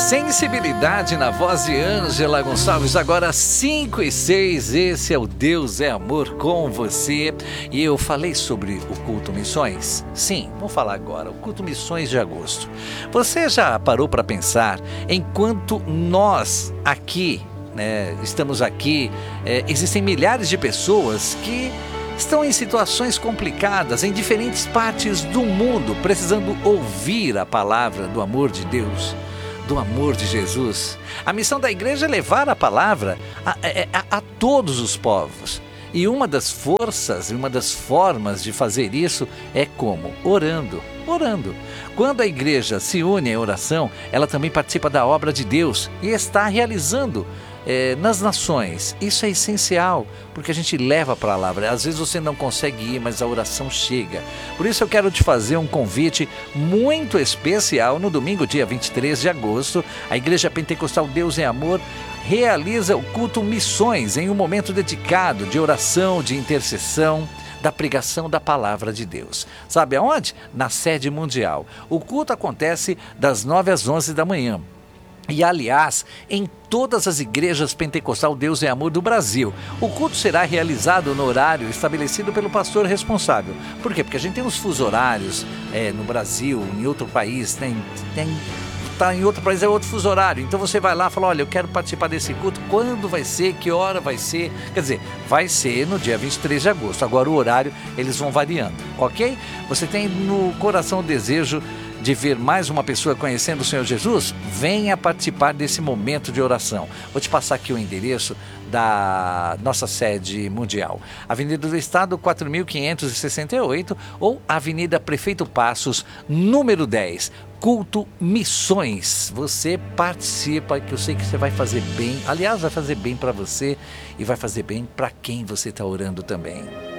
Sensibilidade na voz de Ângela Gonçalves, agora 5:06, esse é o Deus é Amor com você. E eu falei sobre o culto missões? Sim, vou falar agora, o culto missões de agosto. Você já parou para pensar, enquanto nós aqui, estamos aqui, existem milhares de pessoas que estão em situações complicadas em diferentes partes do mundo, precisando ouvir a palavra do amor de Deus, do amor de Jesus. A missão da igreja é levar a palavra a todos os povos. E uma das forças, uma das formas de fazer isso é como? Orando. Quando a igreja se une em oração, ela também participa da obra de Deus e está realizando nas nações. Isso é essencial, porque a gente leva a palavra. Às vezes você não consegue ir, mas a oração chega. Por isso eu quero te fazer um convite muito especial. No domingo, dia 23 de agosto, a Igreja Pentecostal Deus é Amor realiza o culto Missões em um momento dedicado de oração, de intercessão, da pregação da palavra de Deus. Sabe aonde? Na sede mundial. O culto acontece das 9 às 11 da manhã. E, aliás, em todas as igrejas Pentecostal Deus é Amor do Brasil. O culto será realizado no horário estabelecido pelo pastor responsável. Por quê? Porque a gente tem uns fusos horários no Brasil, em outro país, tá em outro país, é outro fuso horário. Então você vai lá e fala, olha, eu quero participar desse culto. Quando vai ser? Que hora vai ser? Quer dizer, vai ser no dia 23 de agosto. Agora o horário, eles vão variando, ok? Você tem no coração o desejo de ver mais uma pessoa conhecendo o Senhor Jesus? Venha participar desse momento de oração. Vou te passar aqui o endereço da nossa sede mundial. Avenida do Estado, 4.568, ou Avenida Prefeito Passos, número 10. Culto Missões. Você participa, que eu sei que você vai fazer bem. Aliás, vai fazer bem para você e vai fazer bem para quem você está orando também.